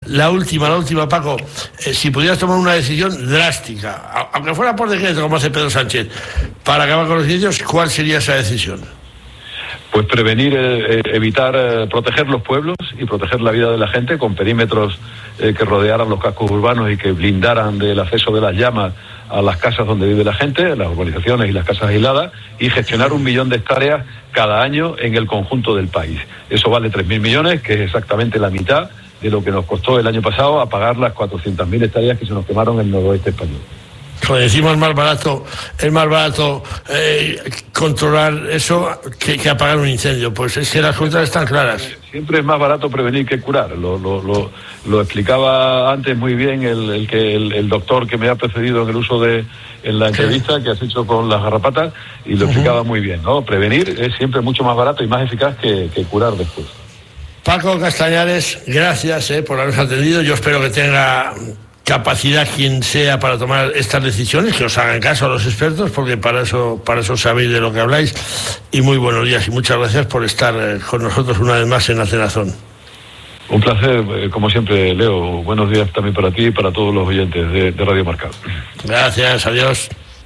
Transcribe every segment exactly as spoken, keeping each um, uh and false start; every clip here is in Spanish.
La última, la última, Paco. Eh, si pudieras tomar una decisión drástica, aunque fuera por decreto, como hace Pedro Sánchez, para acabar con los incendios, ¿cuál sería esa decisión? Pues prevenir, eh, evitar, eh, proteger los pueblos y proteger la vida de la gente con perímetros eh, que rodearan los cascos urbanos y que blindaran del acceso de las llamas a las casas donde vive la gente, las urbanizaciones y las casas aisladas, y gestionar un millón de hectáreas cada año en el conjunto del país. Eso vale tres mil millones, que es exactamente la mitad de lo que nos costó el año pasado apagar las cuatrocientas mil hectáreas que se nos quemaron en el noroeste español. Como decimos, es más barato, es más barato eh, controlar eso que, que apagar un incendio. Pues es que las cuentas están claras. Siempre es más barato prevenir que curar. Lo, lo, lo, lo explicaba antes muy bien el, el, que, el, el doctor que me ha precedido en el uso de en la entrevista sí. que has hecho con las garrapatas, y lo uh-huh. explicaba muy bien, ¿no? Prevenir es siempre mucho más barato y más eficaz que, que curar después. Paco Castañares, gracias eh, por habernos atendido. Yo espero que tenga capacidad quien sea para tomar estas decisiones, que os hagan caso a los expertos, porque para eso para eso sabéis de lo que habláis. Y muy buenos días y muchas gracias por estar eh, con nosotros una vez más en la Cenazón. Un placer, eh, como siempre, Leo. Buenos días también para ti y para todos los oyentes de, de Radio Marca. Gracias, adiós.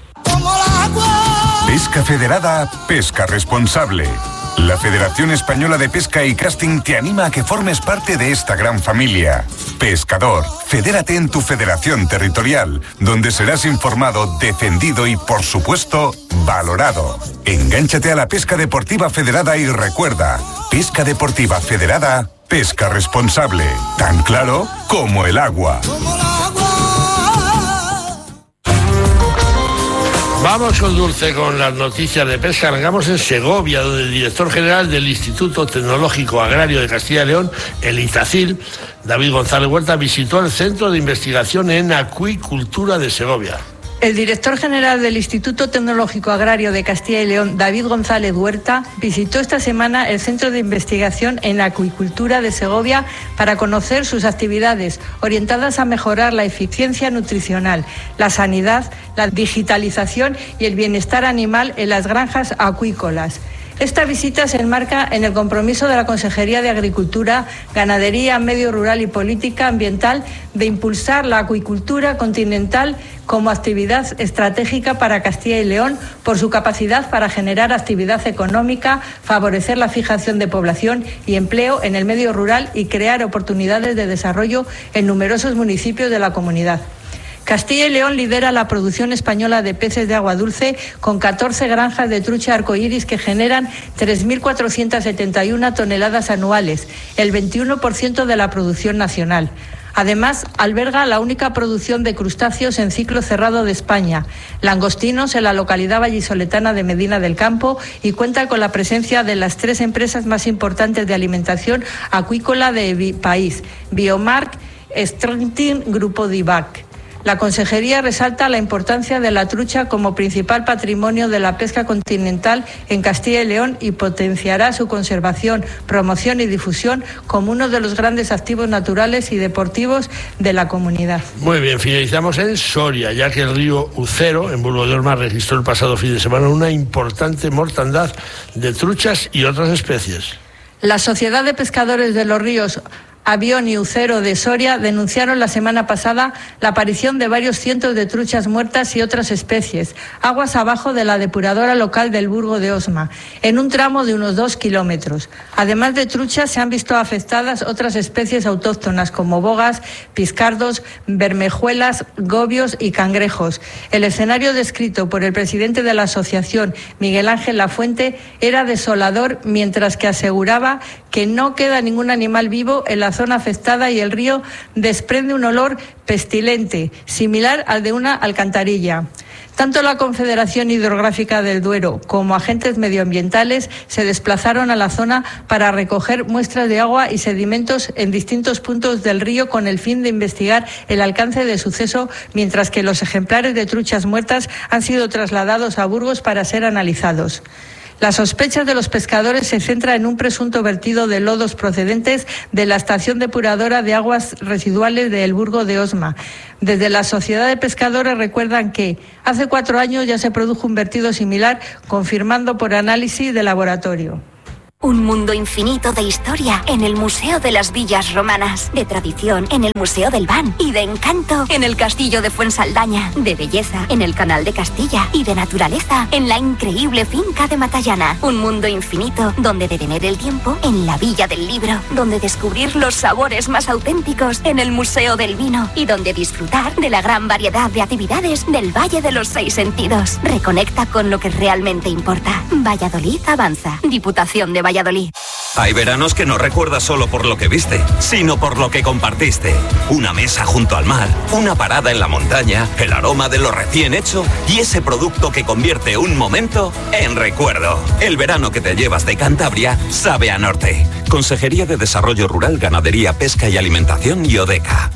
Pesca Federada, pesca responsable. La Federación Española de Pesca y Casting te anima a que formes parte de esta gran familia. Pescador, fedérate en tu federación territorial, donde serás informado, defendido y, por supuesto, valorado. Engánchate a la pesca deportiva federada y recuerda, pesca deportiva federada, pesca responsable. Tan claro como el agua. Vamos con Dulce con las noticias de pesca. Arrancamos en Segovia, donde el director general del Instituto Tecnológico Agrario de Castilla y León, el ITACIL, David González Huerta, visitó el Centro de Investigación en Acuicultura de Segovia. El director general del Instituto Tecnológico Agrario de Castilla y León, David González Huerta, visitó esta semana el Centro de Investigación en Acuicultura de Segovia para conocer sus actividades orientadas a mejorar la eficiencia nutricional, la sanidad, la digitalización y el bienestar animal en las granjas acuícolas. Esta visita se enmarca en el compromiso de la Consejería de Agricultura, Ganadería, Medio Rural y Política Ambiental de impulsar la acuicultura continental como actividad estratégica para Castilla y León por su capacidad para generar actividad económica, favorecer la fijación de población y empleo en el medio rural y crear oportunidades de desarrollo en numerosos municipios de la comunidad. Castilla y León lidera la producción española de peces de agua dulce con catorce granjas de trucha arcoíris que generan tres mil cuatrocientas setenta y una toneladas anuales, el veintiuno por ciento de la producción nacional. Además, alberga la única producción de crustáceos en ciclo cerrado de España, langostinos en la localidad vallisoletana de Medina del Campo, y cuenta con la presencia de las tres empresas más importantes de alimentación acuícola del país, Biomark, Strentin, Grupo Divac. La Consejería resalta la importancia de la trucha como principal patrimonio de la pesca continental en Castilla y León y potenciará su conservación, promoción y difusión como uno de los grandes activos naturales y deportivos de la comunidad. Muy bien, finalizamos en Soria, ya que el río Ucero, en Burgo de Osma, registró el pasado fin de semana una importante mortandad de truchas y otras especies. La Sociedad de Pescadores de los Ríos Avión y Ucero de Soria denunciaron la semana pasada la aparición de varios cientos de truchas muertas y otras especies, aguas abajo de la depuradora local del Burgo de Osma, en un tramo de unos dos kilómetros. Además de truchas, se han visto afectadas otras especies autóctonas como bogas, piscardos, bermejuelas, gobios y cangrejos. El escenario descrito por el presidente de la asociación, Miguel Ángel Lafuente, era desolador, mientras que aseguraba que no queda ningún animal vivo en la zona afectada y el río desprende un olor pestilente, similar al de una alcantarilla. Tanto la Confederación Hidrográfica del Duero como agentes medioambientales se desplazaron a la zona para recoger muestras de agua y sedimentos en distintos puntos del río con el fin de investigar el alcance del suceso, mientras que los ejemplares de truchas muertas han sido trasladados a Burgos para ser analizados. Las sospechas de los pescadores se centran en un presunto vertido de lodos procedentes de la estación depuradora de aguas residuales de El Burgo de Osma. Desde la Sociedad de Pescadores recuerdan que hace cuatro años ya se produjo un vertido similar, confirmando por análisis de laboratorio. Un mundo infinito de historia en el Museo de las Villas Romanas, de tradición en el Museo del Ban y de encanto en el Castillo de Fuensaldaña, de belleza en el Canal de Castilla y de naturaleza en la increíble finca de Matallana. Un mundo infinito donde detener el tiempo en la Villa del Libro, donde descubrir los sabores más auténticos en el Museo del Vino y donde disfrutar de la gran variedad de actividades del Valle de los Seis Sentidos. Reconecta con lo que realmente importa. Valladolid avanza. Diputación de Valladolid. Hay veranos que no recuerdas solo por lo que viste, sino por lo que compartiste. Una mesa junto al mar, una parada en la montaña, el aroma de lo recién hecho y ese producto que convierte un momento en recuerdo. El verano que te llevas de Cantabria sabe a norte. Consejería de Desarrollo Rural, Ganadería, Pesca y Alimentación y Odeca.